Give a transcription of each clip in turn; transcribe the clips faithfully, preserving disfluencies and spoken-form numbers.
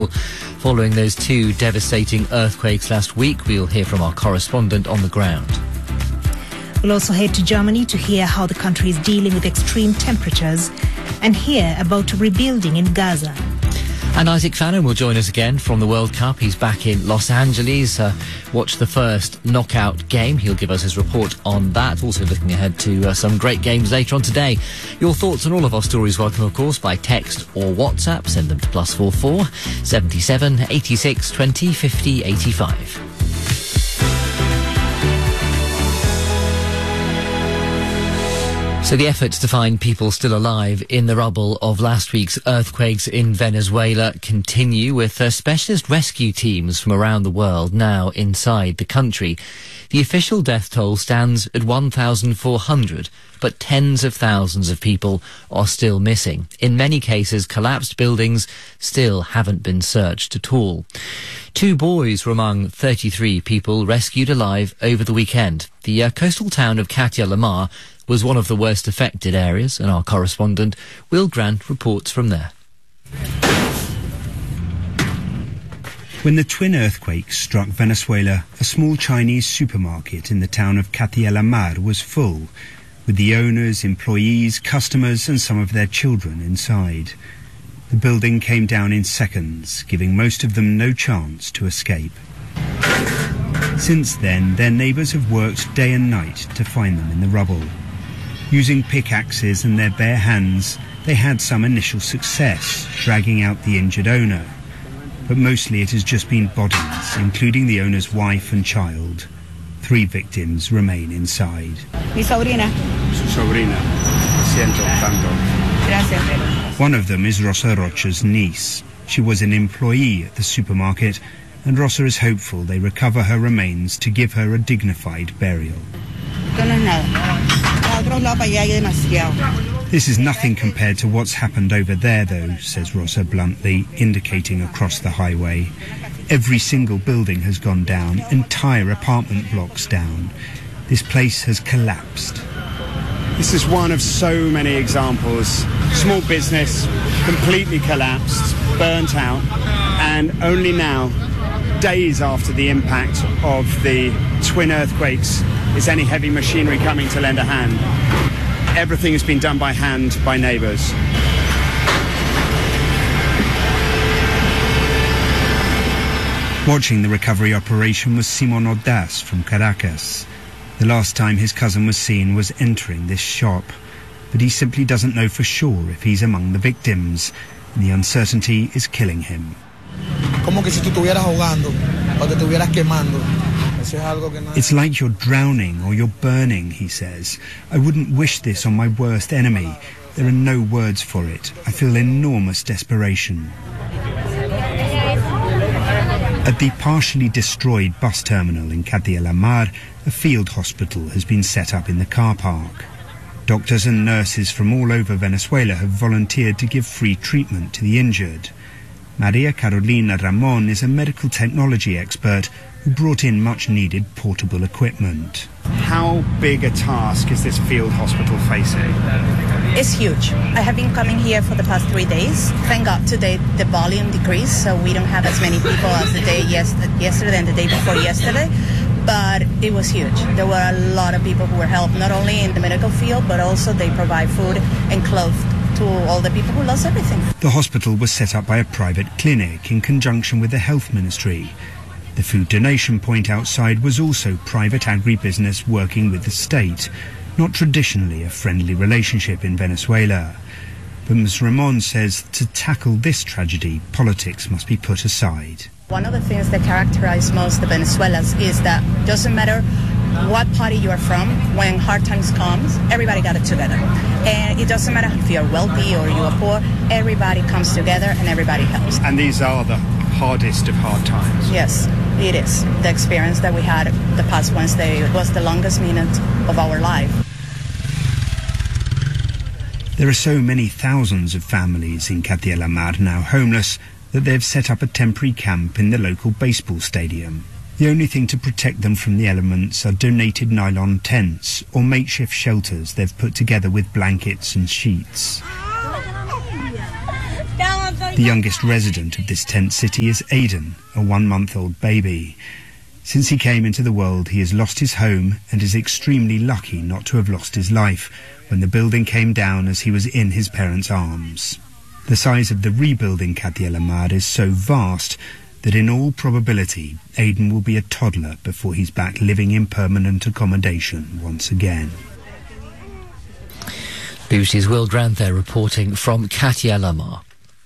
Following those two devastating earthquakes last week, we'll hear from our correspondent on the ground. We'll also head to Germany to hear how the country is dealing with extreme temperatures and hear about rebuilding in Gaza. And Isaac Fannin will join us again from the World Cup. He's back in Los Angeles. Uh, watch the first knockout game. He'll give us his report on that. Also looking ahead to uh, some great games later on today. Your thoughts on all of our stories welcome, of course, by text or WhatsApp. Send them to plus four four seventy-seven eighty-six twenty fifty eighty-five. So the efforts to find people still alive in the rubble of last week's earthquakes in Venezuela continue, with uh, specialist rescue teams from around the world now inside the country. The official death toll stands at one thousand four hundred, but tens of thousands of people are still missing. In many cases, collapsed buildings still haven't been searched at all. Two boys were among thirty-three people rescued alive over the weekend. The uh, coastal town of Katia La Mar was one of the worst affected areas, and our correspondent Will Grant reports from there. When the twin earthquakes struck Venezuela, a small Chinese supermarket in the town of Katia La Mar was full, with the owners, employees, customers and some of their children inside. The building came down in seconds, giving most of them no chance to escape. Since then, their neighbours have worked day and night to find them in the rubble. Using pickaxes and their bare hands, they had some initial success, dragging out the injured owner. But mostly it has just been bodies, including the owner's wife and child. Three victims remain inside. Mi sobrina. Su sobrina. Siento tanto. Gracias. One of them is Rosa Rocha's niece. She was an employee at the supermarket, and Rosa is hopeful they recover her remains to give her a dignified burial. This is nothing compared to what's happened over there, though, says Rosa bluntly, indicating across the highway. Every single building has gone down, entire apartment blocks down. This place has collapsed. This is one of so many examples. Small business, completely collapsed, burnt out, and only now, days after the impact of the twin earthquakes, is any heavy machinery coming to lend a hand. Everything has been done by hand by neighbours. Watching the recovery operation was Simon Ordaz from Caracas. The last time his cousin was seen was entering this shop, but he simply doesn't know for sure if he's among the victims, and the uncertainty is killing him. It's like you're drowning or you're burning, he says. I wouldn't wish this on my worst enemy. There are no words for it. I feel enormous desperation. At the partially destroyed bus terminal in Katia La Mar, a field hospital has been set up in the car park. Doctors and nurses from all over Venezuela have volunteered to give free treatment to the injured. Maria Carolina Ramon is a medical technology expert who brought in much-needed portable equipment. How big a task is this field hospital facing? It's huge. I have been coming here for the past three days. Thank God today the volume decreased, so we don't have as many people as the day yes- yesterday and the day before yesterday. But it was huge. There were a lot of people who were helped, not only in the medical field, but also they provide food and clothes to all the people who lost everything. The hospital was set up by a private clinic in conjunction with the health ministry. The food donation point outside was also private agribusiness working with the state, not traditionally a friendly relationship in Venezuela. But Miz Ramon says to tackle this tragedy, politics must be put aside. One of the things that characterize most the Venezuelans is that it doesn't matter what party you are from, when hard times comes, everybody got it together. And it doesn't matter if you're wealthy or you are poor, everybody comes together and everybody helps. And these are the hardest of hard times. Yes, it is. The experience that we had the past Wednesday was the longest minute of our life. There are so many thousands of families in Katia La Mar now homeless that they've set up a temporary camp in the local baseball stadium. The only thing to protect them from the elements are donated nylon tents or makeshift shelters they've put together with blankets and sheets. The youngest resident of this tent city is Aidan, a one-month-old baby. Since he came into the world, he has lost his home and is extremely lucky not to have lost his life when the building came down as he was in his parents' arms. The size of the rebuilding Katia El Ahmar is so vast that in all probability, Aidan will be a toddler before he's back living in permanent accommodation once again. B B C's Will Grant there reporting from Katia El Ahmar.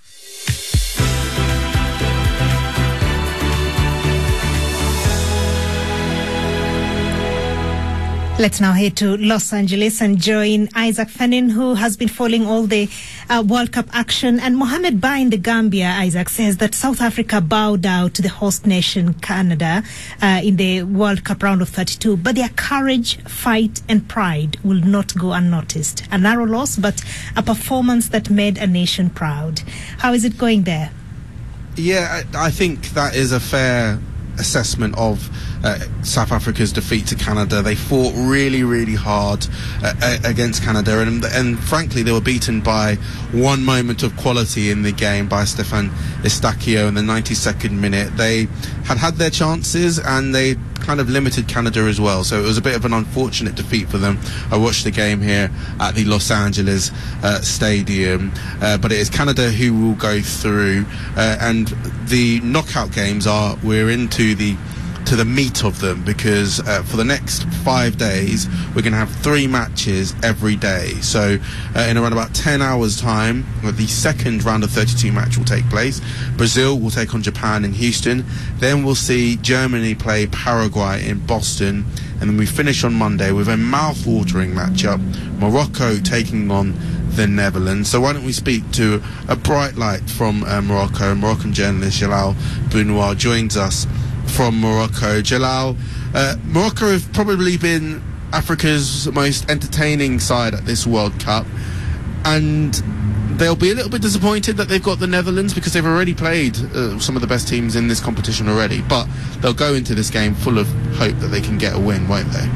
Let's now head to Los Angeles and join Isaac Fanin, who has been following all the uh, World Cup action. And Mohamed Ba in the Gambia, Isaac, says that South Africa bowed out to the host nation, Canada, uh, in the World Cup round of thirty-two. But their courage, fight and pride will not go unnoticed. A narrow loss, but a performance that made a nation proud. How is it going there? Yeah, I think that is a fair assessment of uh, South Africa's defeat to Canada. They fought really, really hard uh, against Canada, and, and frankly, they were beaten by one moment of quality in the game by Stefan Eustaquio in the ninety-second minute. They had had their chances, and they kind of limited Canada as well, so it was a bit of an unfortunate defeat for them. I watched the game here at the Los Angeles uh, Stadium, uh, but it is Canada who will go through, uh, and the knockout games are, we're into the to the meat of them, because uh, for the next five days we're going to have three matches every day. So uh, in around about ten hours time, the second round of thirty-two match will take place. Brazil will take on Japan in Houston, then we'll see Germany play Paraguay in Boston, and then we finish on Monday with a mouth-watering matchup, Morocco taking on the Netherlands. So why don't we speak to a bright light from uh, Morocco. Moroccan journalist Jalal Bounoua joins us from Morocco. Jalal, uh, Morocco have probably been Africa's most entertaining side at this World Cup, and they'll be a little bit disappointed that they've got the Netherlands, because they've already played uh, some of the best teams in this competition already, but they'll go into this game full of hope that they can get a win, won't they?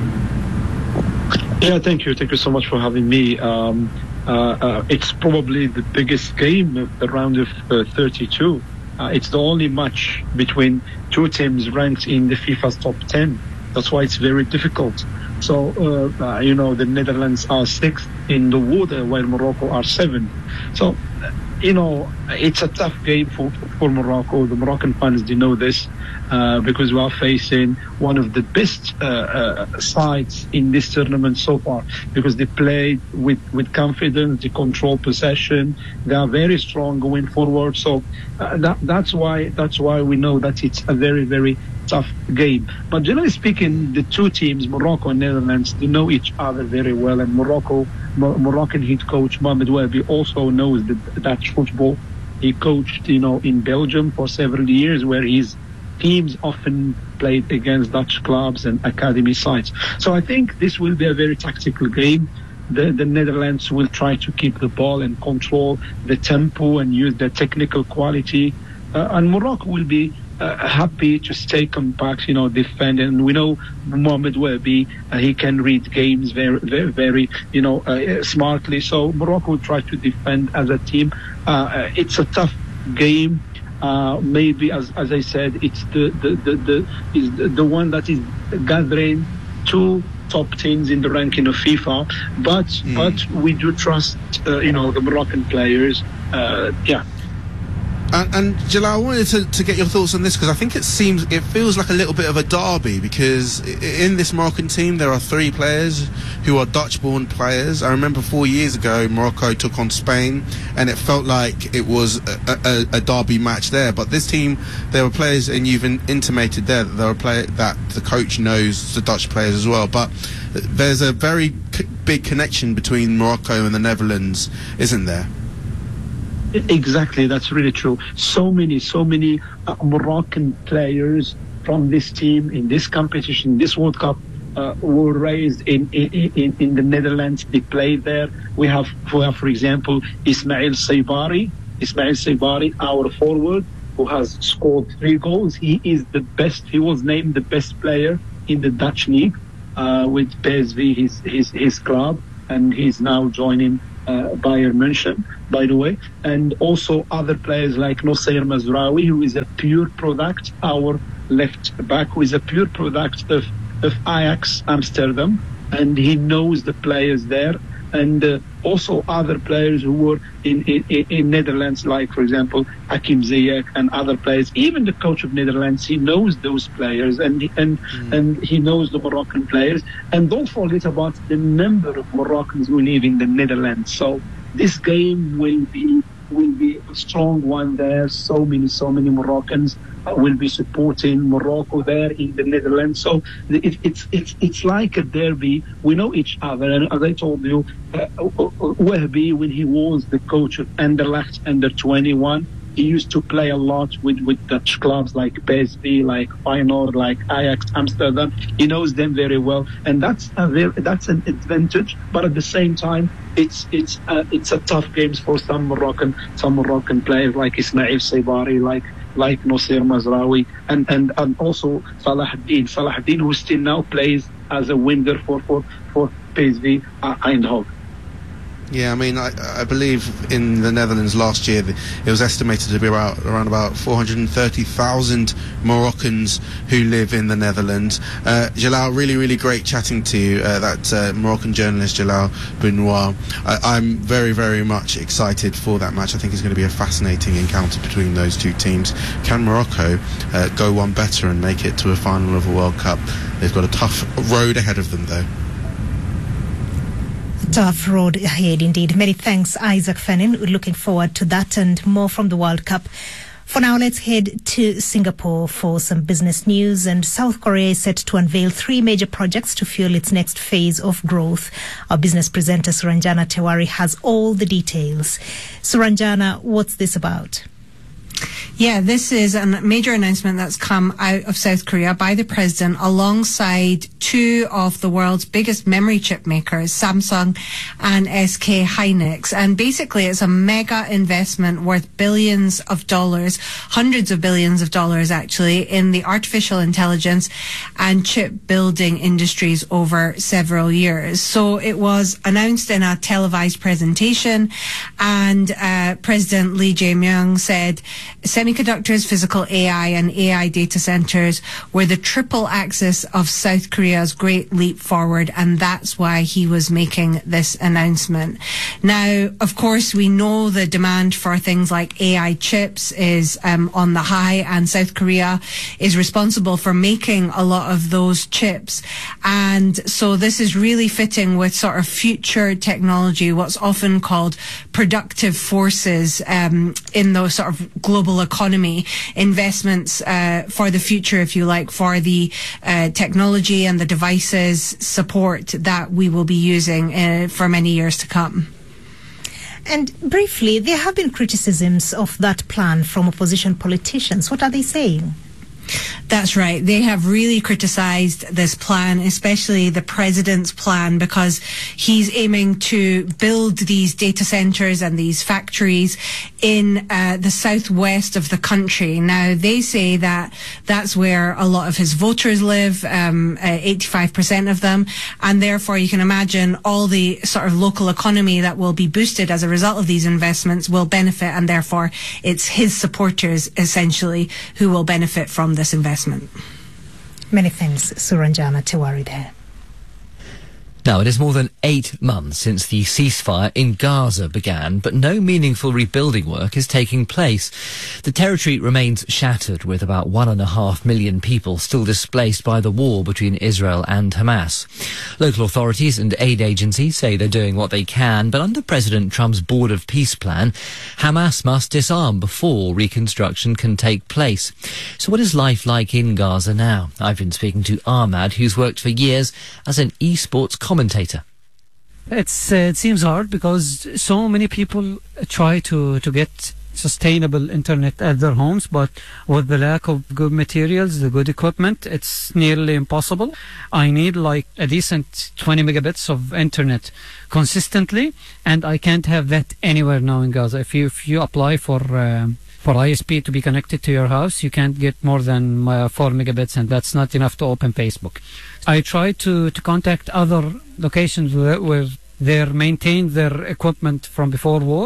Yeah, thank you. Thank you so much for having me. Um, uh, uh, it's probably the biggest game of the round of uh, thirty-two. Uh, it's the only match between two teams ranked in the FIFA's top ten. That's why it's very difficult. So, uh, uh, you know, the Netherlands are sixth in the water, while Morocco are seventh. So, uh, you know, it's a tough game for, for Morocco. The Moroccan fans, they know this, uh, because we are facing one of the best uh, uh, sides in this tournament so far, because they play with, with confidence, they control possession, they are very strong going forward. So uh, that, that's why that's why we know that it's a very, very tough game. But generally speaking, the two teams, Morocco and Netherlands, they know each other very well, and Morocco, Mo- Moroccan head coach Mohamed Wabi also knows the Dutch football. He coached, you know, in Belgium for several years, where his teams often played against Dutch clubs and academy sides. So I think this will be a very tactical game. The, the Netherlands will try to keep the ball and control the tempo and use their technical quality, uh, and Morocco will be Uh, happy to stay compact, you know, defend. And we know Mohamed Wabi, uh, he can read games very, very, very you know, uh, smartly. So Morocco will try to defend as a team. Uh, it's a tough game. Uh, maybe, as as I said, it's the the the, the is the, the one that is gathering two top teams in the ranking of FIFA. But mm. but we do trust, uh, you know, the Moroccan players. Uh, yeah. And, and Jalal, I wanted to, to get your thoughts on this, because I think it seems, it feels like a little bit of a derby, because in this Moroccan team there are three players who are Dutch-born players. I remember four years ago Morocco took on Spain, and it felt like it was a, a, a derby match there. But this team, there were players, and you've in, intimated there that there are play, that the coach knows the Dutch players as well. But there's a very c- big connection between Morocco and the Netherlands, isn't there? Exactly, that's really true. So many, so many uh, Moroccan players from this team in this competition, this World Cup, uh, were raised in, in in in the Netherlands. They played there. We have, we have, for example, Ismail Saibari. Ismail Saibari, our forward, who has scored three goals. He is the best. He was named the best player in the Dutch league uh, with P S V, his his his club, and he's now joining Uh, uh, Bayern München, by the way, and also other players like Nosair Mazraoui, who is a pure product, our left back, who is a pure product of, of Ajax Amsterdam, and he knows the players there. And uh, also other players who were in, in, in Netherlands, like, for example, Hakim Ziyech and other players. Even the coach of Netherlands, he knows those players, and and mm. and he knows the Moroccan players. And don't forget about the number of Moroccans who live in the Netherlands. So this game will be will be a strong one there. So many, so many Moroccans uh, will be supporting Morocco there in the Netherlands. So it, it's it's it's like a derby. We know each other, and as I told you, uh, Wahbi, when he was the coach of Anderlecht under twenty-one, he used to play a lot with, with Dutch clubs like P S V, like Feyenoord, like Ajax Amsterdam. He knows them very well, and that's a very, that's an advantage. But at the same time, it's it's uh, it's a tough game for some Moroccan some Moroccan players like Ismail Saibari, like like Nosair Mazraoui, and, and, and also Salahuddin. Salahuddin, who still now plays as a winger for for for P S V uh, Eindhoven. Yeah, I mean, I, I believe in the Netherlands last year it was estimated to be about, around about four hundred thirty thousand Moroccans who live in the Netherlands. Uh, Jalal, really, really great chatting to you, uh, that uh, Moroccan journalist Jalal Benoit. I, I'm very, very much excited for that match. I think it's going to be a fascinating encounter between those two teams. Can Morocco uh, go one better and make it to a final of a World Cup? They've got a tough road ahead of them, though. Tough road ahead indeed. Many thanks, Isaac Fenin. We're looking forward to that and more from the World Cup. For now, let's head to Singapore for some business news. And South Korea is set to unveil three major projects to fuel its next phase of growth. Our business presenter, Suranjana Tewari, has all the details. Suranjana, what's this about? Yeah, this is a major announcement that's come out of South Korea by the president alongside two of the world's biggest memory chip makers, Samsung and S K Hynix. And basically it's a mega investment worth billions of dollars, hundreds of billions of dollars actually, in the artificial intelligence and chip building industries over several years. So it was announced in a televised presentation, and uh, President Lee Jae-myung said semiconductors, physical A I, and A I data centers were the triple axis of South Korea's great leap forward, and that's why he was making this announcement. Now, of course, we know the demand for things like A I chips is um, on the high, and South Korea is responsible for making a lot of those chips. And so this is really fitting with sort of future technology, what's often called productive forces um, in the sort of global economy, investments uh, for the future, if you like, for the uh, technology and the devices support that we will be using uh, for many years to come. And briefly, there have been criticisms of that plan from opposition politicians. What are they saying? That's right. They have really criticised this plan, especially the president's plan, because he's aiming to build these data centres and these factories in uh, the southwest of the country. Now, they say that that's where a lot of his voters live, um, uh, eighty-five percent of them, and therefore you can imagine all the sort of local economy that will be boosted as a result of these investments will benefit, and therefore it's his supporters, essentially, who will benefit from this investment. Many thanks, Suranjana Tewari there. Now, it is more than eight months since the ceasefire in Gaza began, but no meaningful rebuilding work is taking place. The territory remains shattered, with about one and a half million people still displaced by the war between Israel and Hamas. Local authorities and aid agencies say they're doing what they can, but under President Trump's Board of Peace plan, Hamas must disarm before reconstruction can take place. So what is life like in Gaza now? I've been speaking to Ahmad, who's worked for years as an esports commentator. It's uh, it seems hard because so many people try to to get sustainable internet at their homes, but with the lack of good materials, the good equipment, it's nearly impossible. I need like a decent twenty megabits of internet consistently, and I can't have that anywhere now in Gaza. If you if you apply for um, for I S P to be connected to your house, you can't get more than uh, four megabits, and that's not enough to open Facebook. I tried to, to contact other locations where, where They maintain their equipment from before war,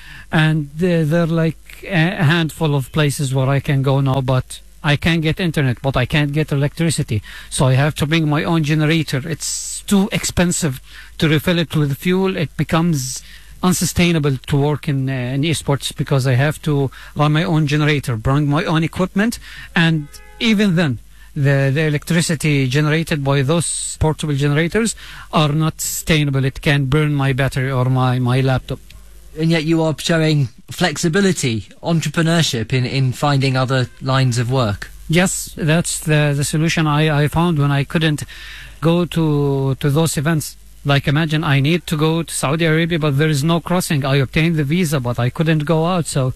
and uh, there are like a handful of places where I can go now, but I can get internet, but I can't get electricity. So I have to bring my own generator. It's too expensive to refill it with fuel. It becomes unsustainable to work in, uh, in esports because I have to run my own generator, bring my own equipment, and even then, the, the electricity generated by those portable generators are not sustainable. It can burn my battery or my, my laptop. And yet you are showing flexibility, entrepreneurship in, in finding other lines of work. Yes, that's the, the solution I, I found when I couldn't go to, to those events. Like imagine I need to go to Saudi Arabia, but there is no crossing. I obtained the visa, but I couldn't go out, so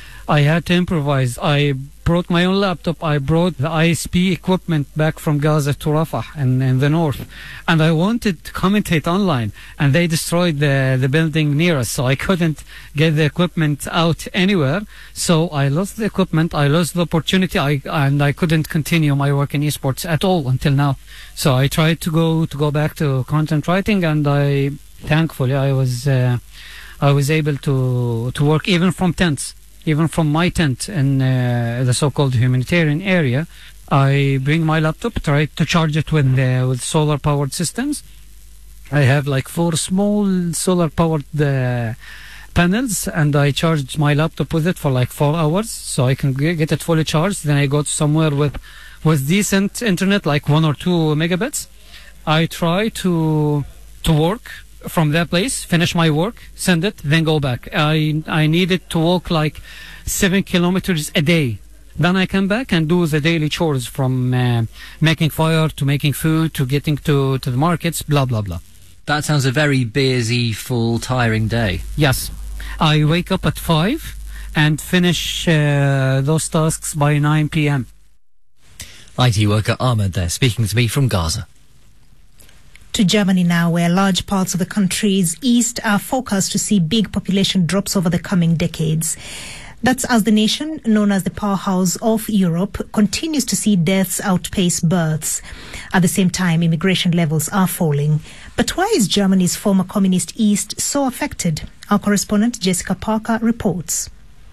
I had to improvise. I brought my own laptop. I brought the I S P equipment back from Gaza to Rafah in, in the north. And I wanted to commentate online, and they destroyed the, the building near us, so I couldn't get the equipment out anywhere. So I lost the equipment, I lost the opportunity, I, and I couldn't continue my work in esports at all until now. So I tried to go to go back to content writing, and I, thankfully, I was uh, I was able to to work even from tents. Even from my tent in uh, the so-called humanitarian area, I bring my laptop, try to charge it with uh, with solar-powered systems. I have like four small solar-powered uh, panels, and I charge my laptop with it for like four hours, so I can g- get it fully charged. Then I go to somewhere with with decent internet, like one or two megabits. I try to to work from that place, finish my work, send it, then go back. I I needed to walk like seven kilometers a day. Then I come back and do the daily chores, from uh, making fire to making food to getting to, to the markets, blah, blah, blah. That sounds a very busy, full, tiring day. Yes. I wake up at five and finish uh, those tasks by nine p.m. I T worker Ahmed there, speaking to me from Gaza. To Germany now, where large parts of the country's east are forecast to see big population drops over the coming decades. That's as the nation, known as the powerhouse of Europe, continues to see deaths outpace births. At the same time, immigration levels are falling. But why is Germany's former communist East so affected? Our correspondent Jessica Parker reports.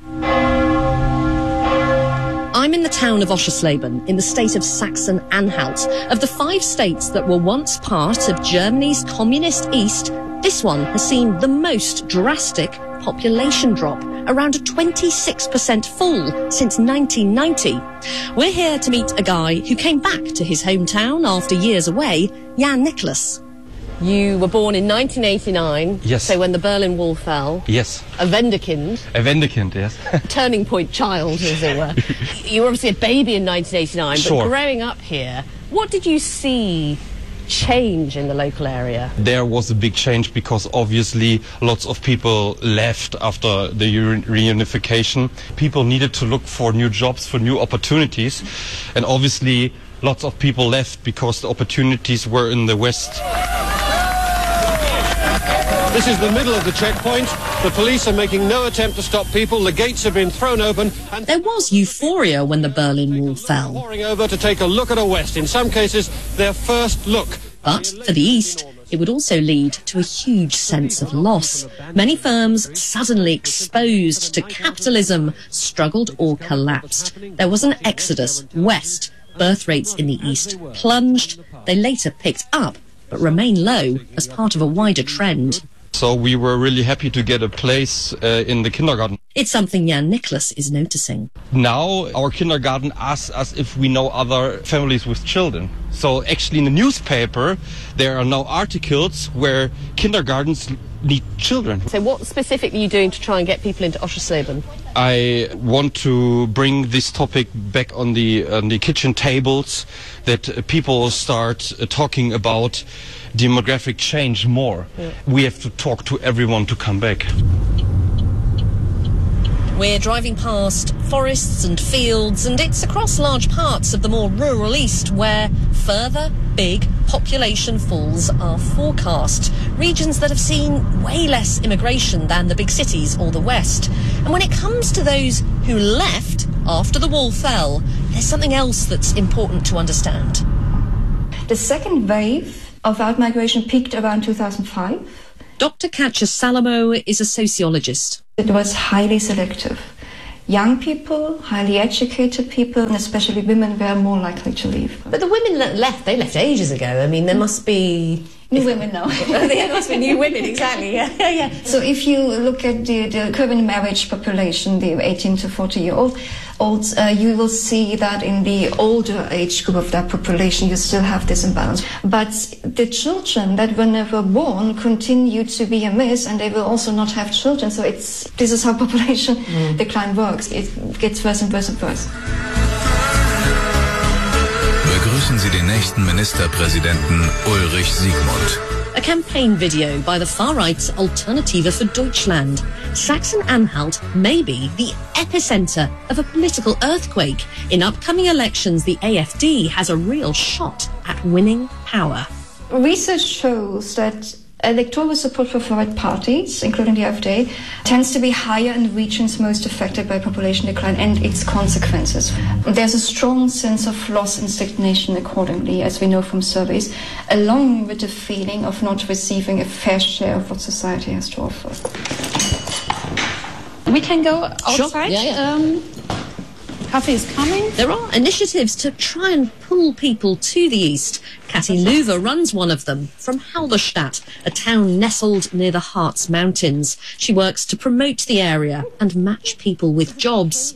I'm in the town of Oschersleben, in the state of Saxon-Anhalt. Of the five states that were once part of Germany's communist East, this one has seen the most drastic population drop, around a twenty-six percent fall since nineteen ninety. We're here to meet a guy who came back to his hometown after years away, Jan Nicholas. You were born in nineteen eighty-nine. Yes. So when the Berlin Wall fell. Yes. A Wendekind. A Wendekind, yes. Turning point child, as it were. You were obviously a baby in nineteen eighty-nine, Sure. but growing up here, what did you see change in the local area? There was a big change because obviously lots of people left after the reunification. People needed to look for new jobs, for new opportunities, and obviously lots of people left because the opportunities were in the West. This is the middle of the checkpoint. The police are making no attempt to stop people. The gates have been thrown open. And there was euphoria when the Berlin Wall fell. Pouring over to take a look at a West. In some cases, their first look. But for the East, it would also lead to a huge sense of loss. Many firms suddenly exposed to capitalism struggled or collapsed. There was an exodus west. Birth rates in the East plunged. They later picked up, but remain low as part of a wider trend. So we were really happy to get a place uh, in the kindergarten. It's something Jan Nicholas is noticing. Now our kindergarten asks us if we know other families with children. So actually in the newspaper there are now articles where kindergartens need children. So what specifically are you doing to try and get people into Oschersleben? I want to bring this topic back on the on the kitchen tables, that uh, people start uh, talking about demographic change more. Yeah. We have to talk to everyone to come back. We're driving past forests and fields, and it's across large parts of the more rural East where further big population falls are forecast. Regions that have seen way less immigration than the big cities or the West. And when it comes to those who left after the wall fell, there's something else that's important to understand. The second wave of outmigration peaked around two thousand five. Doctor Katja Salamo is a sociologist. It was highly selective. Young people, highly educated people, and especially women were more likely to leave. But the women that left, they left ages ago. I mean, there must be... New women now. There must be new women, exactly. Yeah, yeah. So if you look at the, the current marriage population, the eighteen to forty year old, olds, uh, you will see that in the older age group of that population, you still have this imbalance. But the children that were never born continue to be amiss, and they will also not have children. So it's this is how population mm. decline works. It gets worse and worse and worse. Begrüßen Sie den nächsten Ministerpräsidenten Ulrich Siegmund. A campaign video by the far-right Alternative für Deutschland. Sachsen-Anhalt may be the epicenter of a political earthquake. In upcoming elections, the A F D has a real shot at winning power. Research shows that electoral support for far-right parties, including the A F D, tends to be higher in regions most affected by population decline and its consequences. There's a strong sense of loss and stagnation accordingly, as we know from surveys, along with the feeling of not receiving a fair share of what society has to offer. We can go outside. Sure. Yeah, yeah. Um, coffee is coming. There are initiatives to try and pull people to the east. Cathy Luver runs one of them from Halberstadt, a town nestled near the Harz Mountains. She works to promote the area and match people with jobs.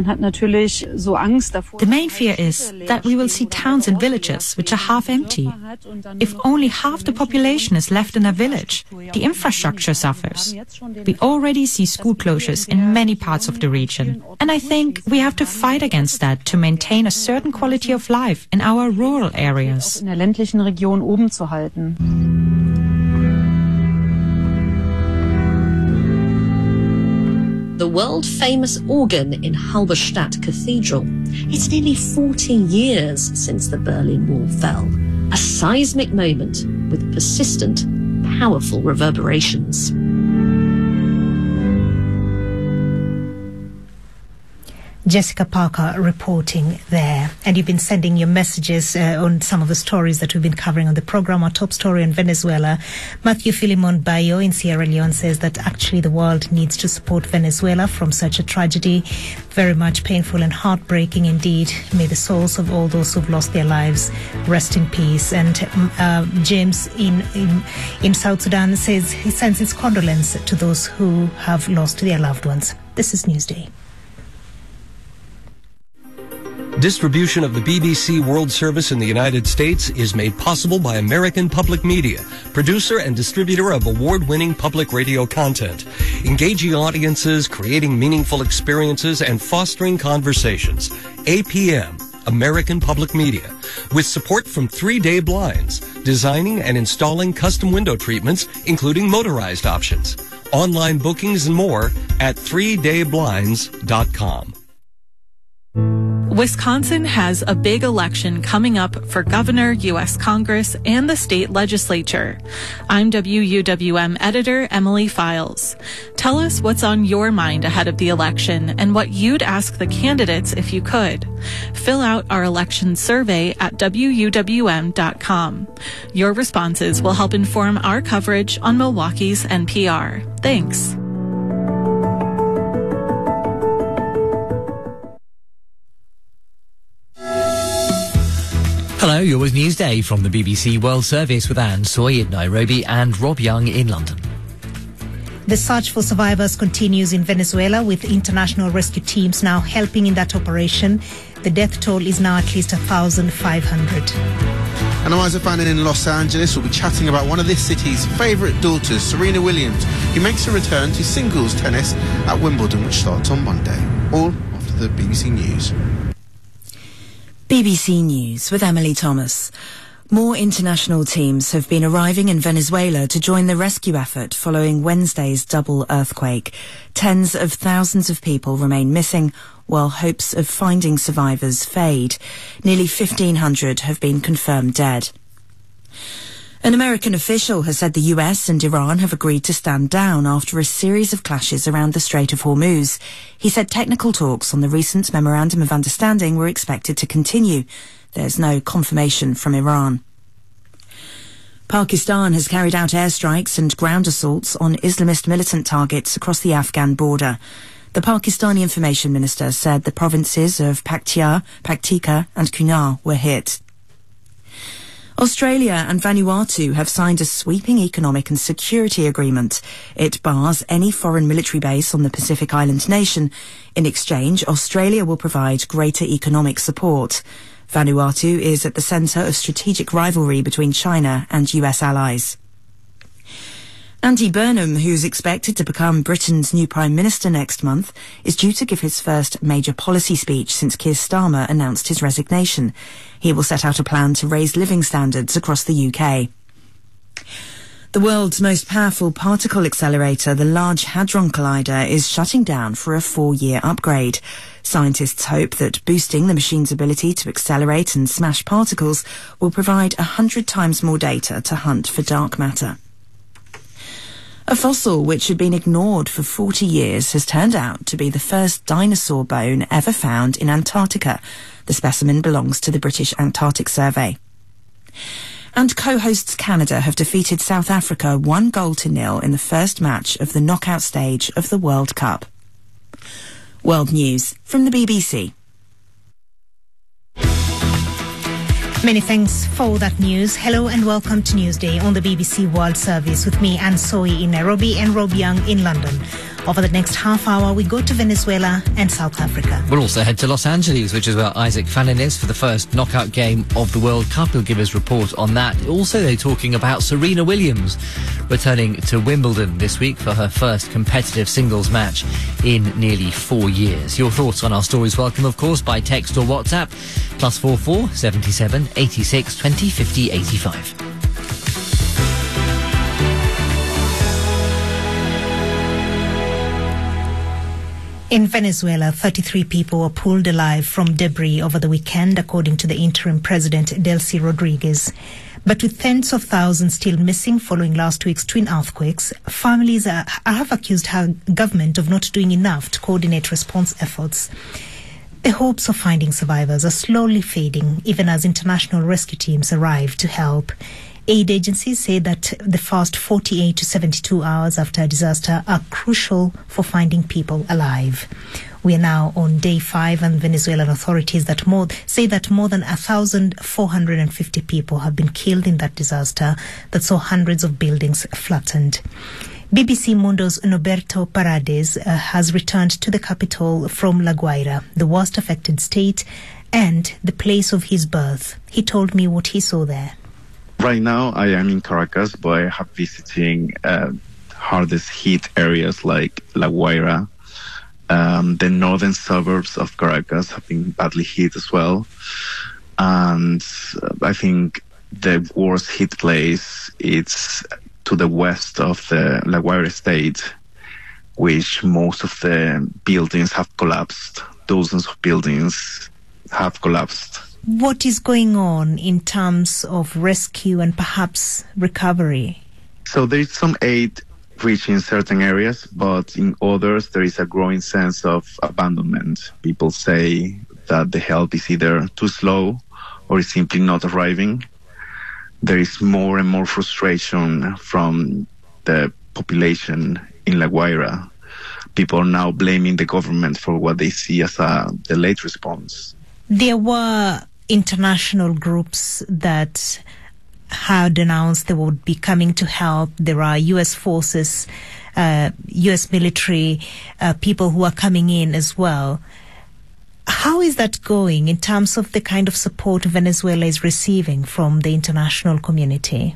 The main fear is that we will see towns and villages which are half empty. If only half the population is left in a village, the infrastructure suffers. We already see school closures in many parts of the region. And I think we have to fight against that to maintain a certain quality of life in our rural areas. The world-famous organ in Halberstadt Cathedral. It's nearly forty years since the Berlin Wall fell. A seismic moment with persistent, powerful reverberations. Jessica Parker reporting there. And you've been sending your messages uh, on some of the stories that we've been covering on the program. Our top story in Venezuela. Matthew Philemon Bayo in Sierra Leone says that actually the world needs to support Venezuela from such a tragedy. Very much painful and heartbreaking indeed. May the souls of all those who've lost their lives rest in peace. And uh, James in, in, in South Sudan says he sends his condolence to those who have lost their loved ones. This is Newsday. Distribution of the B B C World Service in the United States is made possible by American Public Media, producer and distributor of award-winning public radio content, engaging audiences, creating meaningful experiences, and fostering conversations. A P M, American Public Media, with support from Three Day Blinds, designing and installing custom window treatments, including motorized options. Online bookings and more at three day blinds dot com. Wisconsin has a big election coming up for governor, U S Congress, and the state legislature. I'm W U W M editor Emily Files. Tell us what's on your mind ahead of the election and what you'd ask the candidates if you could. Fill out our election survey at W U W M dot com. Your responses will help inform our coverage on Milwaukee's N P R. Thanks. Hello, you're with Newsday from the B B C World Service with Anne Soy in Nairobi and Rob Young in London. The search for survivors continues in Venezuela, with international rescue teams now helping in that operation. The death toll is now at least one thousand five hundred. And I'm Isaac Fannin in Los Angeles. We'll be chatting about one of this city's favourite daughters, Serena Williams, who makes a return to singles tennis at Wimbledon, which starts on Monday. All after the B B C News. B B C News with Emily Thomas. More international teams have been arriving in Venezuela to join the rescue effort following Wednesday's double earthquake. Tens of thousands of people remain missing, while hopes of finding survivors fade. Nearly fifteen hundred have been confirmed dead. An American official has said the U S and Iran have agreed to stand down after a series of clashes around the Strait of Hormuz. He said technical talks on the recent Memorandum of Understanding were expected to continue. There's no confirmation from Iran. Pakistan has carried out airstrikes and ground assaults on Islamist militant targets across the Afghan border. The Pakistani Information Minister said the provinces of Paktia, Paktika and Kunar were hit. Australia and Vanuatu have signed a sweeping economic and security agreement. It bars any foreign military base on the Pacific island nation. In exchange, Australia will provide greater economic support. Vanuatu is at the centre of strategic rivalry between China and U S allies. Andy Burnham, who's expected to become Britain's new Prime Minister next month, is due to give his first major policy speech since Keir Starmer announced his resignation. He will set out a plan to raise living standards across the U K. The world's most powerful particle accelerator, the Large Hadron Collider, is shutting down for a four-year upgrade. Scientists hope that boosting the machine's ability to accelerate and smash particles will provide a hundred times more data to hunt for dark matter. A fossil which had been ignored for forty years has turned out to be the first dinosaur bone ever found in Antarctica. The specimen belongs to the British Antarctic Survey. And co-hosts Canada have defeated South Africa one goal to nil in the first match of the knockout stage of the World Cup. World News from the B B C. Many thanks for that news. Hello and welcome to Newsday on the B B C World Service with me, Anne Soy in Nairobi and Rob Young in London. Over the next half hour, we go to Venezuela and South Africa. We'll also head to Los Angeles, which is where Isaac Fannin is for the first knockout game of the World Cup. He'll give his report on that. Also, they're talking about Serena Williams returning to Wimbledon this week for her first competitive singles match in nearly four years. Your thoughts on our stories welcome, of course, by text or WhatsApp. Plus four four seventy-seven eighty-six twenty fifty eighty-five. In Venezuela, thirty-three people were pulled alive from debris over the weekend, according to the interim president, Delcy Rodriguez. But with tens of thousands still missing following last week's twin earthquakes, families are, have accused her government of not doing enough to coordinate response efforts. The hopes of finding survivors are slowly fading, even as international rescue teams arrive to help. Aid agencies say that the first forty-eight to seventy-two hours after a disaster are crucial for finding people alive. We are now on day five, and Venezuelan authorities that more, say that more than one thousand four hundred fifty people have been killed in that disaster that saw hundreds of buildings flattened. B B C Mundo's Noberto Paredes uh, has returned to the capital from La Guaira, the worst affected state and the place of his birth. He told me what he saw there. Right now, I am in Caracas, but I have visiting uh, hardest hit areas like La Guaira. Um, the northern suburbs of Caracas have been badly hit as well. And uh, I think the worst hit place is to the west of the La Guaira state, which most of the buildings have collapsed. Dozens of buildings have collapsed. What is going on in terms of rescue and perhaps recovery? So there is some aid reaching certain areas, but in others there is a growing sense of abandonment. People say that the help is either too slow or is simply not arriving. There is more and more frustration from the population in La Guaira. People are now blaming the government for what they see as a delayed response. There were international groups that had announced they would be coming to help. There are U S forces, uh, U S military uh, people who are coming in as well. How is that going in terms of the kind of support Venezuela is receiving from the international community?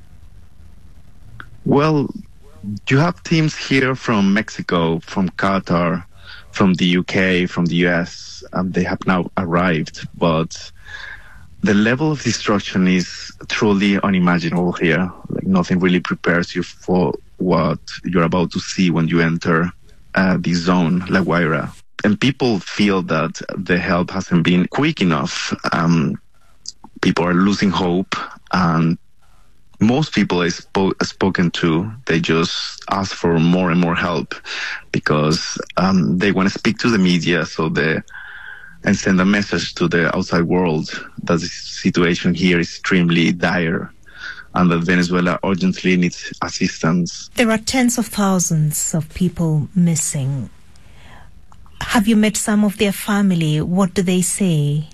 Well, you have teams here from Mexico, from Qatar, from the U K, from the U S, and they have now arrived, but the level of destruction is truly unimaginable here. Like, nothing really prepares you for what you're about to see when you enter uh, this zone, La Guaira. And people feel that the help hasn't been quick enough. Um, people are losing hope, and most people I spoke spoken to, they just ask for more and more help because um, they want to speak to the media, so they and send a message to the outside world that the situation here is extremely dire. and that Venezuela urgently needs assistance. There are tens of thousands of people missing. Have you met some of their family? What do they say?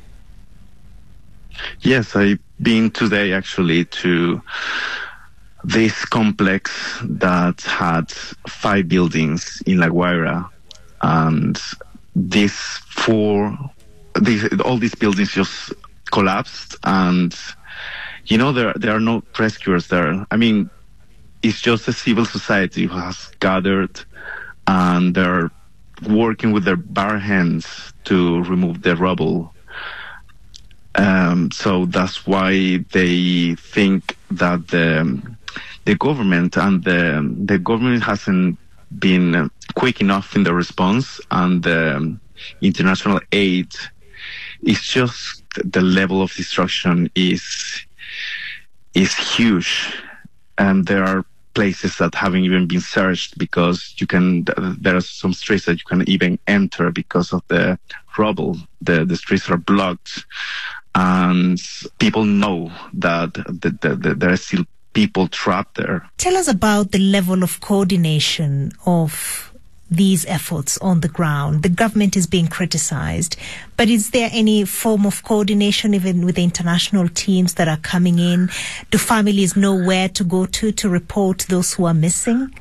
Yes, I've been today actually to this complex that had five buildings in La Guaira, and these four, these, all these buildings just collapsed, and you know there there are no rescuers there. I mean, it's just a civil society who has gathered, and they're working with their bare hands to remove the rubble. Um, so that's why they think that the the government and the the government hasn't been quick enough in the response, and the international aid is just the level of destruction is is huge, and there are places that haven't even been searched because you can. There are some streets that you can even enter because of the rubble. The the streets are blocked, and people know that the, the, the, there are still people trapped there. Tell us about the level of coordination of these efforts on the ground. The government is being criticized, but is there any form of coordination even with the international teams that are coming in? Do families know where to go to to report those who are missing?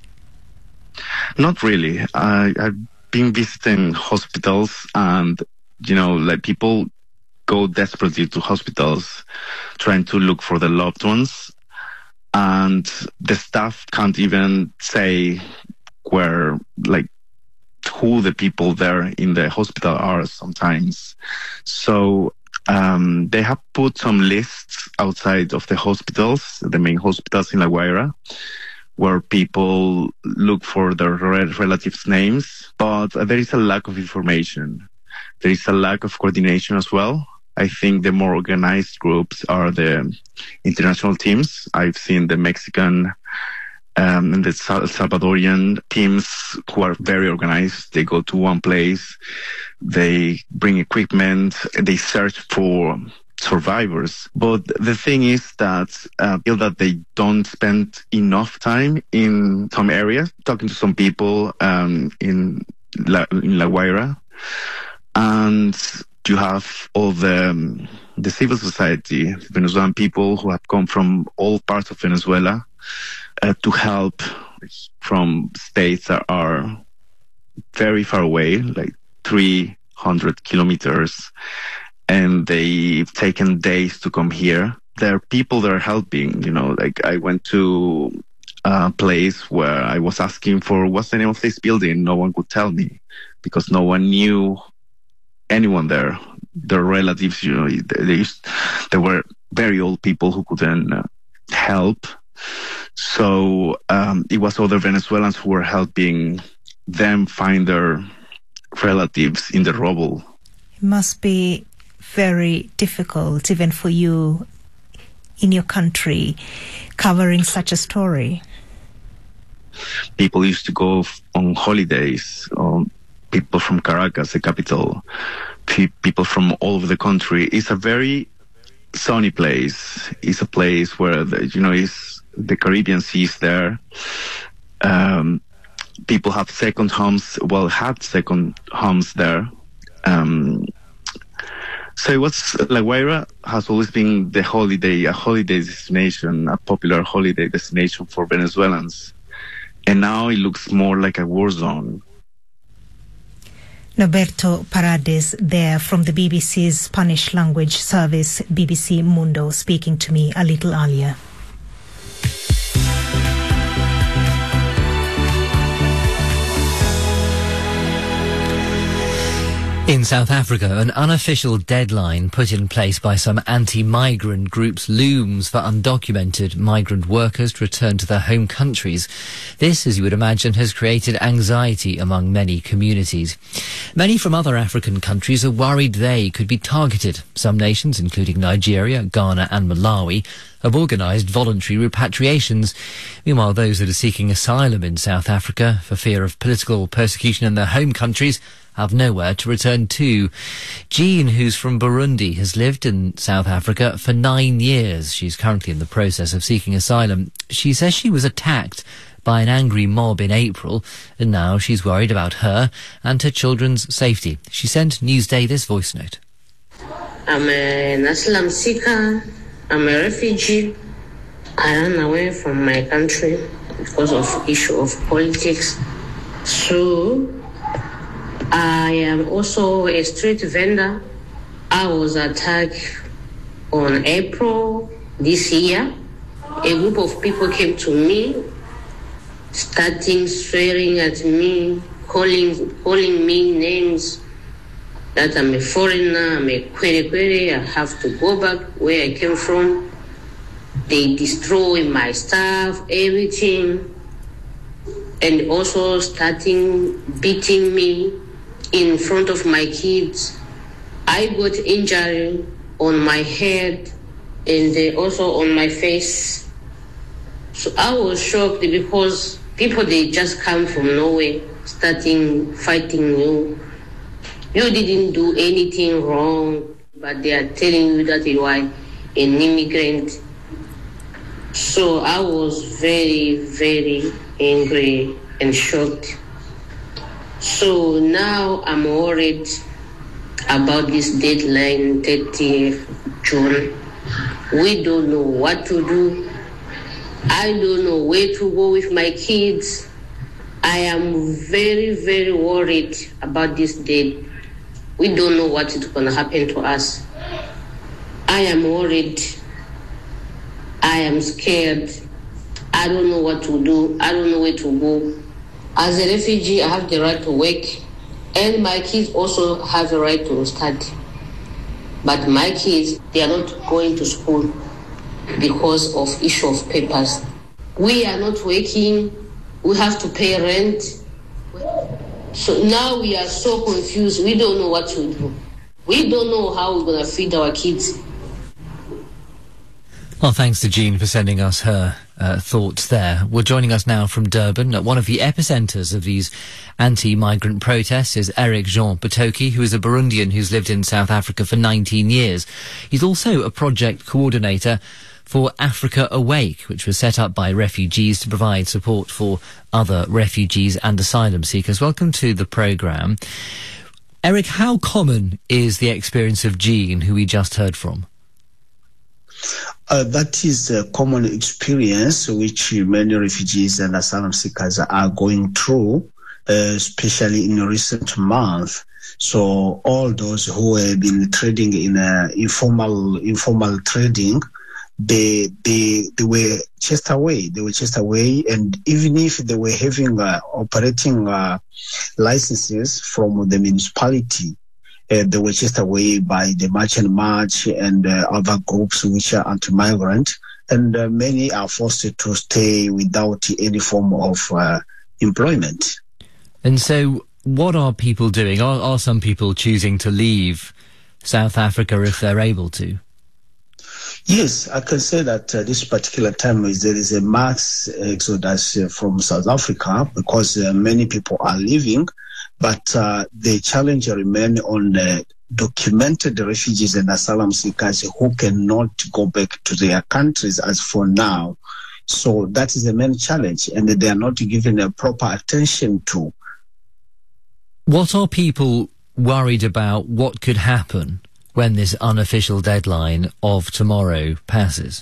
Not really. I, I've been visiting hospitals, and, you know, like people go desperately to hospitals trying to look for their loved ones, and the staff can't even say where, like, who the people there in the hospital are sometimes. So um, they have put some lists outside of the hospitals, the main hospitals in La Guaira, where people look for their relatives' names, but there is a lack of information. There is a lack of coordination as well. I think the more organized groups are the international teams. I've seen the Mexican Um, and the Salvadorian teams who are very organized. They go to one place, they bring equipment, they search for survivors. But the thing is that uh, I feel that they don't spend enough time in some areas, talking to some people um, in, La, in La Guaira. And you have all the, um, the civil society, Venezuelan people who have come from all parts of Venezuela, Uh, to help from states that are very far away, like three hundred kilometers, and they've taken days to come here. There are people that are helping, you know, like I went to a place where I was asking for what's the name of this building. No one could tell me because no one knew anyone there. Their relatives, you know, they, used, they were very old people who couldn't uh, help. So um, it was other Venezuelans who were helping them find their relatives in the rubble. It must be very difficult, even for you in your country, covering such a story. People used to go on holidays, um, people from Caracas, the capital, pe- people from all over the country. It's a very sunny place. It's a place where, the, you know, it's the Caribbean Sea is there. Um, people have second homes, well, had second homes there. Um, so it was, La Guaira has always been the holiday, a holiday destination, a popular holiday destination for Venezuelans. And now it looks more like a war zone. Norberto Paredes there from the B B C's Spanish language service, B B C Mundo, speaking to me a little earlier. In South Africa, an unofficial deadline put in place by some anti-migrant groups looms for undocumented migrant workers to return to their home countries. This, as you would imagine, has created anxiety among many communities. Many from other African countries are worried they could be targeted. Some nations, including Nigeria, Ghana and Malawi, have organised voluntary repatriations. Meanwhile, those that are seeking asylum in South Africa for fear of political persecution in their home countries have nowhere to return to. Jean, who's from Burundi, has lived in South Africa for nine years. She's currently in the process of seeking asylum. She says she was attacked by an angry mob in April, and now she's worried about her and her children's safety. She sent Newsday this voice note. I'm an asylum seeker. I'm a refugee. I ran away from my country because of issue of politics. So I am also a street vendor. I was attacked on April this year. A group of people came to me, starting swearing at me, calling calling me names that I'm a foreigner, I'm a query query, I have to go back where I came from. They destroy my stuff, everything, and also starting beating me in front of my kids. I got injury on my head and also on my face. So I was shocked because people, they just come from nowhere, starting fighting you. You didn't do anything wrong, but they are telling you that you are an immigrant. So I was very, very angry and shocked. So now I'm worried about this deadline, thirtieth of June. We don't know what to do. I don't know where to go with my kids. I am very, very worried about this date. We don't know what is going to happen to us. I am worried. I am scared. I don't know what to do. I don't know where to go. As a refugee, I have the right to work, and my kids also have the right to study. But my kids, they are not going to school because of issue of papers. We are not working. We have to pay rent. So now we are so confused. We don't know what to do. We don't know how we're going to feed our kids. Well, thanks to Jean for sending us her uh, thoughts there. Well, joining us now from Durban, at one of the epicenters of these anti-migrant protests, is Eric Jean Batoki, who is a Burundian who's lived in South Africa for nineteen years. He's also a project coordinator for Africa Awake, which was set up by refugees to provide support for other refugees and asylum seekers. Welcome to the programme. Eric, how common is the experience of Jean, who we just heard from? Uh, that is a common experience which many refugees and asylum seekers are going through, uh, especially in recent months. So all those who have been trading in uh, informal informal trading, they they they were chased away. They were chased away, and even if they were having uh, operating uh, licenses from the municipality, Uh, they were chased away by the March and March and uh, other groups which are anti-migrant, and uh, many are forced to stay without any form of uh, employment. And so what are people doing? Are, are some people choosing to leave South Africa if they're able to? Yes, I can say that uh, this particular time is there is a mass exodus uh, from South Africa because uh, many people are leaving. But uh, the challenge remains on the documented refugees and asylum seekers who cannot go back to their countries as for now. So that is the main challenge, and they are not given a proper attention to. What are people worried about what could happen when this unofficial deadline of tomorrow passes?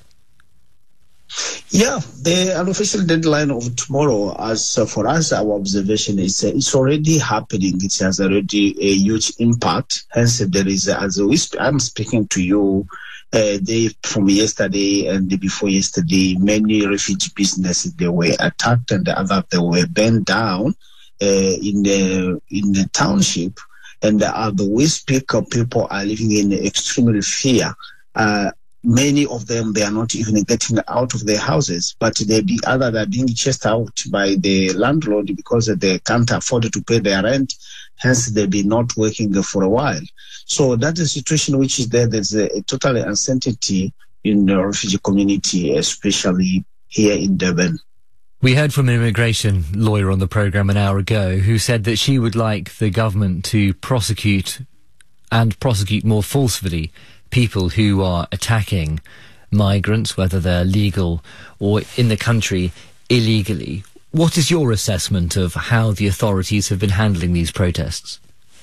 Yeah, the unofficial deadline of tomorrow, as uh, for us, our observation is uh, it's already happening. It has already a huge impact. Hence, there is, uh, as we sp- I'm speaking to you, uh, they, from yesterday and the before yesterday, many refugee businesses, they were attacked and the other, they were burned down uh, in the in the township. And uh, the we speak, uh, people are living in extreme fear. Uh, Many of them, they are not even getting out of their houses, but they be other are being chased out by the landlord because they can't afford to pay their rent. Hence, they be not working for a while. So that is the situation which is there. There's a, a total uncertainty in the refugee community, especially here in Durban. We heard from an immigration lawyer on the programme an hour ago who said that she would like the government to prosecute and prosecute more forcefully people who are attacking migrants, whether they're legal or in the country illegally. What is your assessment of how the authorities have been handling these protests?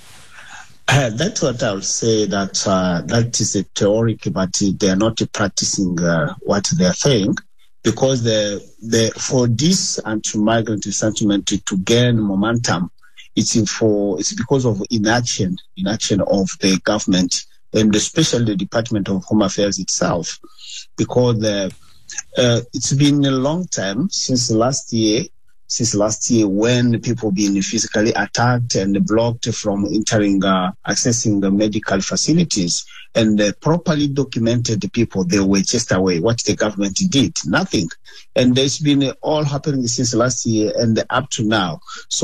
Uh, that's what I would say, that uh, that is a theory, but they are not practicing uh, what they are saying, because the the for this anti-migrant sentiment to, to gain momentum, it's in for it's because of inaction, inaction of the government, and especially the Department of Home Affairs itself, because the, uh, it's been a long time since last year. Since last year, when people been physically attacked and blocked from entering, uh, accessing the medical facilities, and uh, properly documented the people, they were chased away. What the government did? Nothing. And it's been uh, all happening since last year and up to now.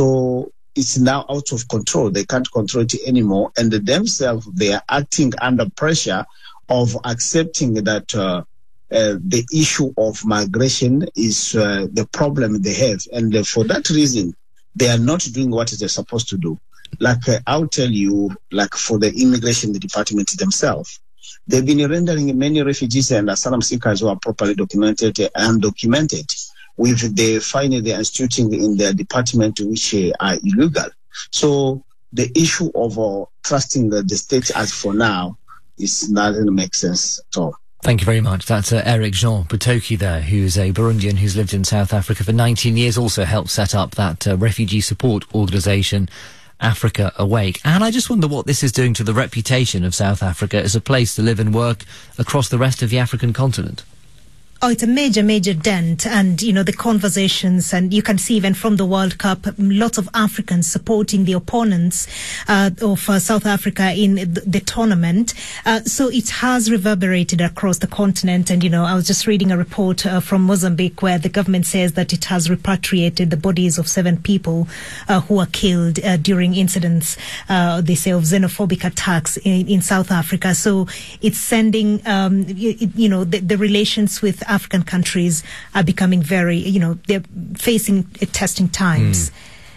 So it's now out of control. They can't control it anymore. And themselves, they are acting under pressure of accepting that uh, Uh, the issue of migration is uh, the problem they have. And uh, for that reason, they are not doing what they're supposed to do. Like uh, I'll tell you, like for the immigration department themselves, they've been rendering many refugees and asylum seekers who are properly documented and undocumented, with the finding they are instituting in their department which uh, are illegal. So the issue of uh, trusting the, the state as for now is not going to make sense at all. Thank you very much. That's uh, Eric Jean Butoki there, who's a Burundian who's lived in South Africa for nineteen years, also helped set up that uh, refugee support organisation, Africa Awake. And I just wonder what this is doing to the reputation of South Africa as a place to live and work across the rest of the African continent. Oh, it's a major, major dent. And, you know, the conversations, and you can see even from the World Cup, lots of Africans supporting the opponents uh, of uh, South Africa in the, the tournament. Uh, so it has reverberated across the continent. And, you know, I was just reading a report uh, from Mozambique where the government says that it has repatriated the bodies of seven people uh, who were killed uh, during incidents, uh, they say, of xenophobic attacks in, in South Africa. So it's sending, um, you, you know, the, the relations with African countries are becoming very, you know, they're facing uh, testing times. Mm.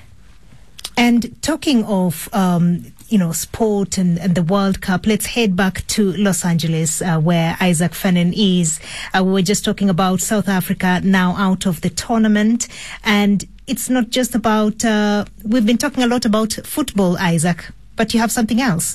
And talking of, um, you know, sport and, and the World Cup, let's head back to Los Angeles, uh, where Isaac Fenen is. Uh, we were just talking about South Africa now out of the tournament. And it's not just about, uh, we've been talking a lot about football, Isaac, but you have something else.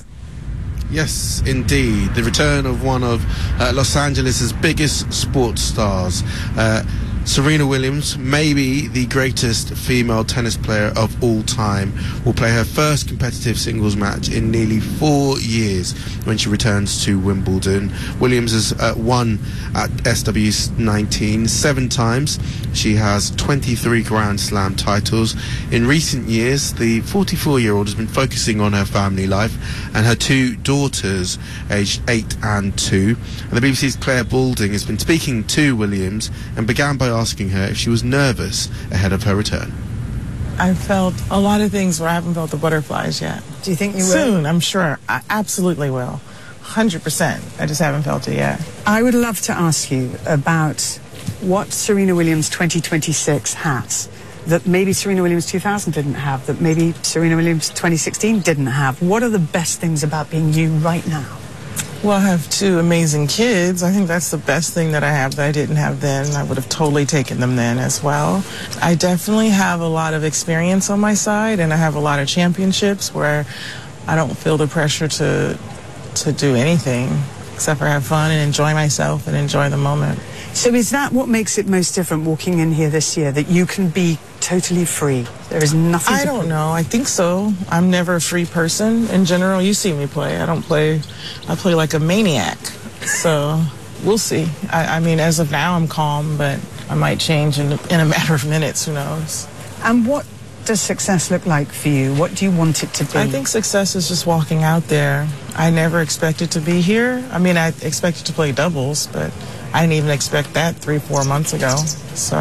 Yes, indeed. The return of one of uh, Los Angeles' biggest sports stars. Uh, Serena Williams, maybe the greatest female tennis player of all time, will play her first competitive singles match in nearly four years when she returns to Wimbledon. Williams has uh, won at S W nineteen seven times. She has twenty-three Grand Slam titles. In recent years, the forty-four-year-old has been focusing on her family life and her two daughters, aged eight and two. And the B B C's Claire Balding has been speaking to Williams and began by asking her if she was nervous ahead of her return. I felt a lot of things where I haven't felt the butterflies yet. Do you think you will? Soon, I'm sure. I absolutely will. one hundred percent. I just haven't felt it yet. I would love to ask you about what Serena Williams twenty twenty-six has that maybe Serena Williams two thousand didn't have, that maybe Serena Williams twenty sixteen didn't have. What are the best things about being you right now? Well, I have two amazing kids. I think that's the best thing that I have that I didn't have then. I would have totally taken them then as well. I definitely have a lot of experience on my side, and I have a lot of championships where I don't feel the pressure to to do anything except for have fun and enjoy myself and enjoy the moment. So is that what makes it most different walking in here this year, that you can be totally free? There is nothing I to don't know. I think so. I'm never a free person in general. You see me play. I don't play. I play like a maniac. So we'll see. I, I mean, as of now, I'm calm, but I might change in, in a matter of minutes. Who knows? And what does success look like for you? What do you want it to be? I think success is just walking out there. I never expected to be here. I mean, I expected to play doubles, but I didn't even expect that three, four months ago. So,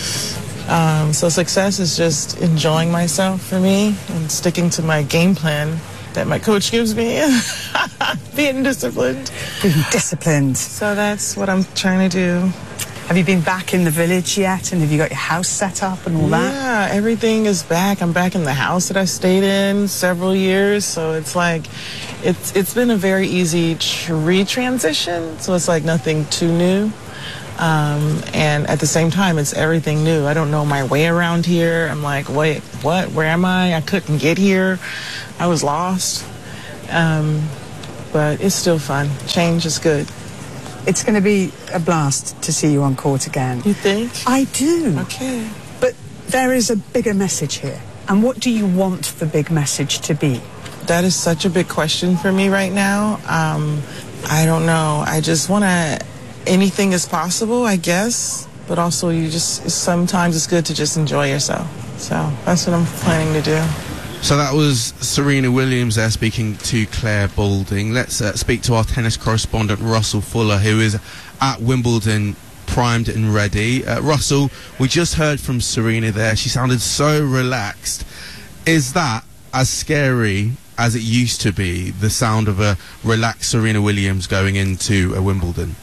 um, so success is just enjoying myself for me and sticking to my game plan that my coach gives me. Being disciplined. Being disciplined. So that's what I'm trying to do. Have you been back in the village yet? And have you got your house set up and all that? Yeah, everything is back. I'm back in the house that I stayed in several years. So it's like, it's it's been a very easy re-transition. So it's like nothing too new. Um, and at the same time, it's everything new. I don't know my way around here. I'm like, wait, what? Where am I? I couldn't get here. I was lost. Um, but it's still fun. Change is good. It's going to be a blast to see you on court again. You think? I do. Okay. But there is a bigger message here. And what do you want the big message to be? That is such a big question for me right now. Um, I don't know. I just want to... Anything is possible, I guess. But also, you just... Sometimes it's good to just enjoy yourself. So that's what I'm planning to do. So that was Serena Williams there speaking to Claire Balding. Let's uh, speak to our tennis correspondent Russell Fuller, who is at Wimbledon, primed and ready. Uh, Russell, we just heard from Serena there. She sounded so relaxed. Is that as scary as it used to be, the sound of a relaxed Serena Williams going into a Wimbledon?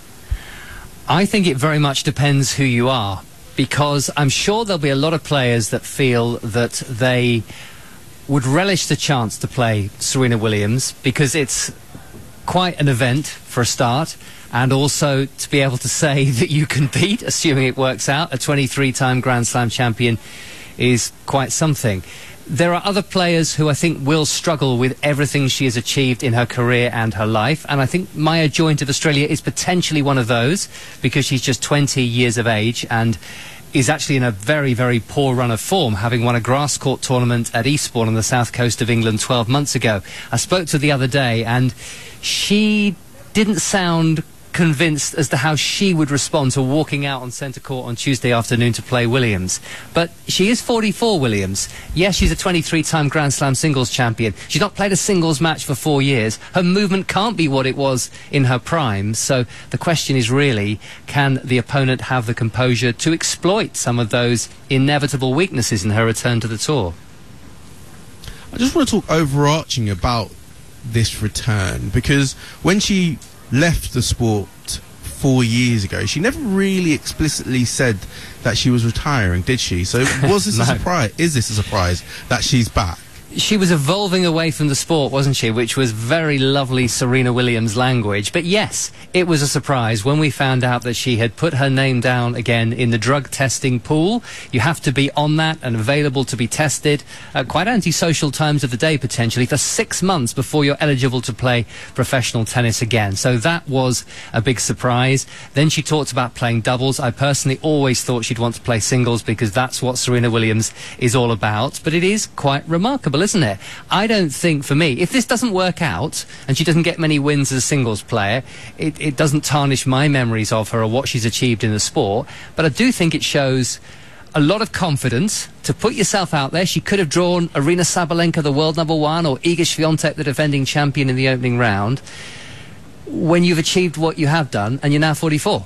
I think it very much depends who you are, because I'm sure there'll be a lot of players that feel that they would relish the chance to play Serena Williams because it's quite an event for a start, and also to be able to say that you can beat, assuming it works out, a twenty-three time Grand Slam champion is quite something. There are other players who I think will struggle with everything she has achieved in her career and her life, and I think Maya Joint of Australia is potentially one of those, because she's just twenty years of age and is actually in a very, very poor run of form, having won a grass court tournament at Eastbourne on the south coast of England twelve months ago. I spoke to her the other day, and she didn't sound convinced as to how she would respond to walking out on centre court on Tuesday afternoon to play Williams. But she is forty-four, Williams. Yes, she's a twenty-three time Grand Slam singles champion. She's not played a singles match for four years. Her movement can't be what it was in her prime. So the question is really, can the opponent have the composure to exploit some of those inevitable weaknesses in her return to the tour? I just want to talk overarching about this return, because when she left the sport four years ago, she never really explicitly said that she was retiring, did she? So was this No. a surprise? Is this a surprise that she's back? She was evolving away from the sport, wasn't she? Which was very lovely Serena Williams language. But yes, it was a surprise when we found out that she had put her name down again in the drug testing pool. You have to be on that and available to be tested at quite antisocial times of the day, potentially, for six months before you're eligible to play professional tennis again. So that was a big surprise. Then she talked about playing doubles. I personally always thought she'd want to play singles, because that's what Serena Williams is all about. But it is quite remarkable, isn't it? I don't think, for me, if this doesn't work out and she doesn't get many wins as a singles player, it, it doesn't tarnish my memories of her or what she's achieved in the sport. But I do think it shows a lot of confidence to put yourself out there. She could have drawn Aryna Sabalenka, the world number one, or Iga Swiatek, the defending champion, in the opening round, when you've achieved what you have done and you're now forty-four.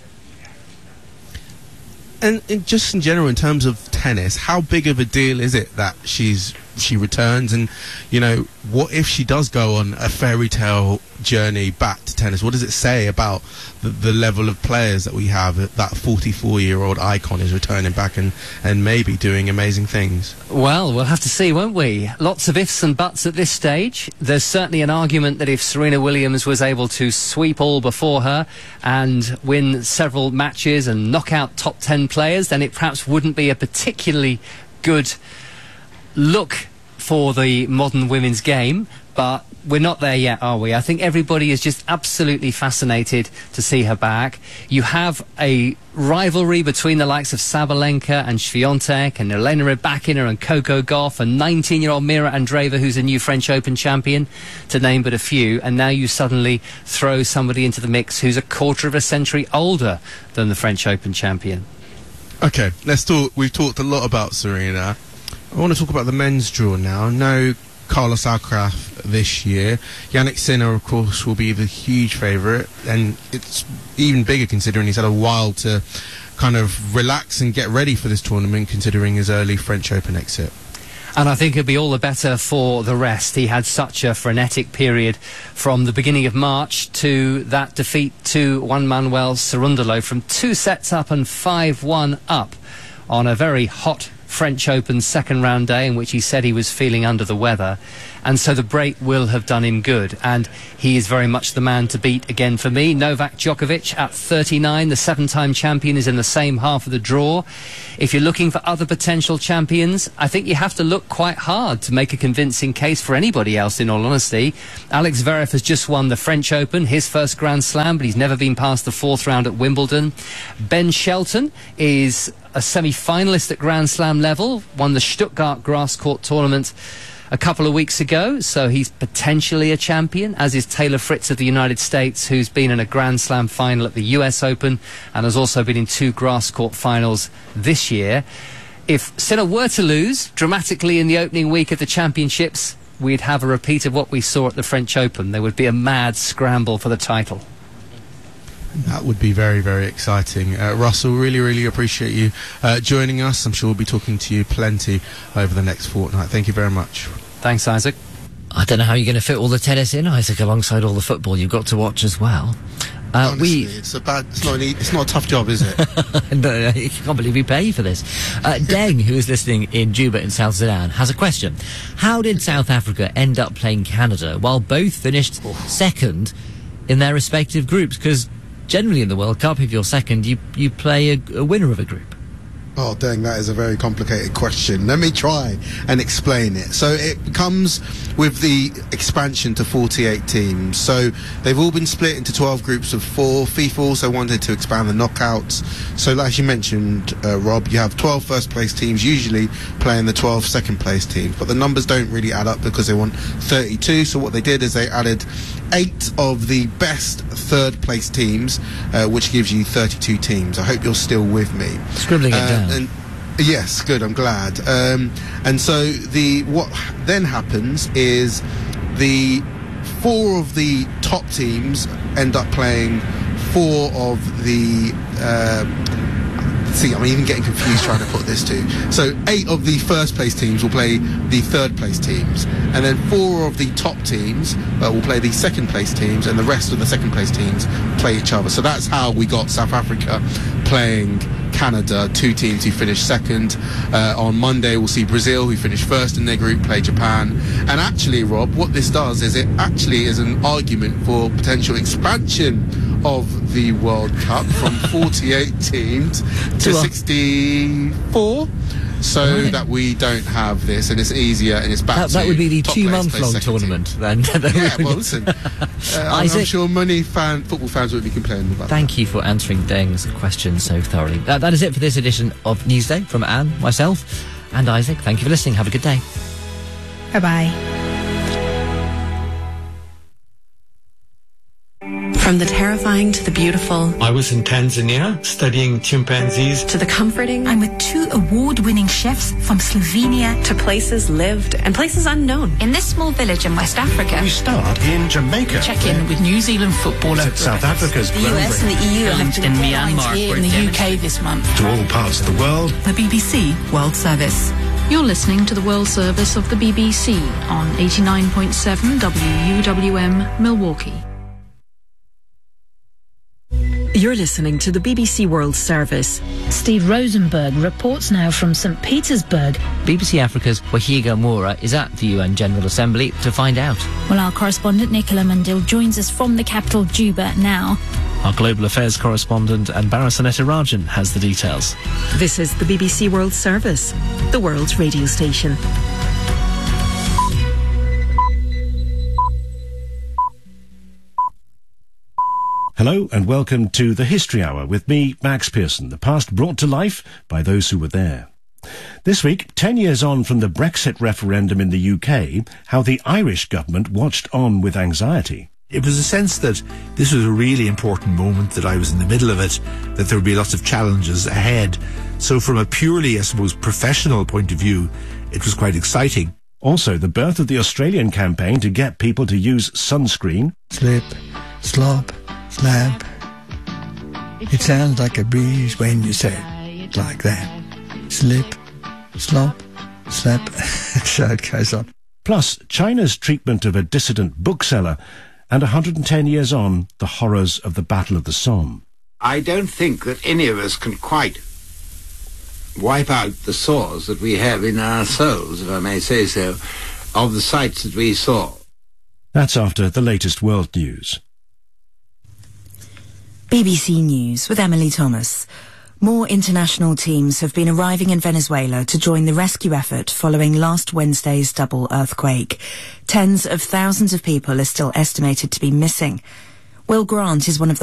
And in, just in general, in terms of tennis, how big of a deal is it that she's she returns? And, you know, what if she does go on a fairy tale journey back to tennis? What does it say about the, the level of players that we have? That forty-four-year-old icon is returning back and, and maybe doing amazing things. Well, we'll have to see, won't we? Lots of ifs and buts at this stage. There's certainly an argument that if Serena Williams was able to sweep all before her and win several matches and knock out top ten players, then it perhaps wouldn't be a particularly good look for the modern women's game. But we're not there yet, are we? I think everybody is just absolutely fascinated to see her back. You have a rivalry between the likes of Sabalenka and Swiatek and Elena Rybakina and Coco Gauff and nineteen-year-old Mira Andreeva, who's a new French Open champion, to name but a few. And now you suddenly throw somebody into the mix who's a quarter of a century older than the French Open champion. Okay, let's talk. We've talked a lot about Serena. I want to talk about the men's draw now. No Carlos Alcaraz this year. Yannick Sinner, of course, will be the huge favourite, and it's even bigger considering he's had a while to kind of relax and get ready for this tournament, considering his early French Open exit. And I think it'd be all the better for the rest. He had such a frenetic period from the beginning of March to that defeat to Juan Manuel Cerundolo from two sets up and five one up on a very hot French Open second round day in which he said he was feeling under the weather. And so the break will have done him good, and he is very much the man to beat again for me. Novak Djokovic at thirty-nine, the seven-time champion, is in the same half of the draw. If you're looking for other potential champions, I think you have to look quite hard to make a convincing case for anybody else, in all honesty. Alex Zverev has just won the French Open, his first Grand Slam, but he's never been past the fourth round at Wimbledon. Ben Shelton is a semi-finalist at Grand Slam level, won the Stuttgart grass court tournament a couple of weeks ago, so he's potentially a champion, as is Taylor Fritz of the United States, who's been in a Grand Slam final at the U S Open and has also been in two grass court finals this year. If Sinner were to lose dramatically in the opening week of the championships, we'd have a repeat of what we saw at the French Open. There would be a mad scramble for the title. That would be very, very exciting. Uh, Russell, really, really appreciate you uh, joining us. I'm sure we'll be talking to you plenty over the next fortnight. Thank you very much. Thanks, Isaac. I don't know how you're going to fit all the tennis in, Isaac, alongside all the football you've got to watch as well. Uh, Honestly, we it's a bad. It's not. An e- it's not a tough job, is it? No, I can't believe we pay you for this. Uh, Deng, who is listening in Juba in South Sudan, has a question. How did South Africa end up playing Canada while both finished second in their respective groups? Because generally in the World Cup, if you're second, you you play a, a winner of a group. Oh, dang, that is a very complicated question. Let me try and explain it. So it comes with the expansion to forty-eight teams. So they've all been split into twelve groups of four. FIFA also wanted to expand the knockouts. So as you mentioned, uh, Rob, you have twelve first-place teams usually playing the twelve second-place teams. But the numbers don't really add up because they want thirty-two. So what they did is they added eight of the best third-place teams, uh, which gives you thirty-two teams. I hope you're still with me. Scribbling it Uh, down. And yes, good. I'm glad. Um, and so the what then happens is the four of the top teams end up playing four of the. Uh, See, I'm even getting confused trying to put this too. So eight of the first place teams will play the third place teams, and then four of the top teams uh, will play the second place teams, and the rest of the second place teams play each other. So that's how we got South Africa playing Canada, two teams who finished second. Uh, on Monday we'll see Brazil, who finished first in their group, play Japan. And actually, Rob, what this does is it actually is an argument for potential expansion of the World Cup from forty-eight teams to sixty-four, so right. that we don't have this, and it's easier and it's back that, to that would be the top two-month-long place, tournament then. Yeah, well, listen, uh, I'm, I'm sure many fan, football fans would be complaining about Thank that. you for answering Deng's question so thoroughly. That, that is it for this edition of Newsday from Anne, myself, and Isaac. Thank you for listening. Have a good day. Bye-bye. From the terrifying to the beautiful. I was in Tanzania studying chimpanzees. To the comforting. I'm with two award-winning chefs from Slovenia. To places lived and places unknown. In this small village in West Africa. We start in Jamaica. Check in with New Zealand footballer. South Africa's the U S and the E U have been in Myanmar here in the U K this month. To all parts of the world. The B B C World Service. You're listening to the World Service of the B B C on eighty-nine point seven W U W M Milwaukee. You're listening to the B B C World Service. Steve Rosenberg reports now from Saint Petersburg. B B C Africa's Wahiga Moura is at the U N General Assembly to find out. Well, our correspondent Nicola Mandil joins us from the capital, Juba, now. Our Global Affairs correspondent Anbara Sanetarajan has the details. This is the B B C World Service, the world's radio station. Hello and welcome to the History Hour with me, Max Pearson, the past brought to life by those who were there. This week, ten years on from the Brexit referendum in the U K, how the Irish government watched on with anxiety. It was a sense that this was a really important moment, that I was in the middle of it, that there would be lots of challenges ahead. So from a purely, I suppose, professional point of view, it was quite exciting. Also, the birth of the Australian campaign to get people to use sunscreen. Slip, slop, slap. It sounds like a breeze when you say it like that. Slip, slop, slap. snap. So it goes on. Plus, China's treatment of a dissident bookseller, and one hundred ten years on, the horrors of the Battle of the Somme. I don't think that any of us can quite wipe out the sores that we have in our souls, if I may say so, of the sights that we saw. That's after the latest world news. B B C News with Emily Thomas. More international teams have been arriving in Venezuela to join the rescue effort following last Wednesday's double earthquake. Tens of thousands of people are still estimated to be missing. Will Grant is one of the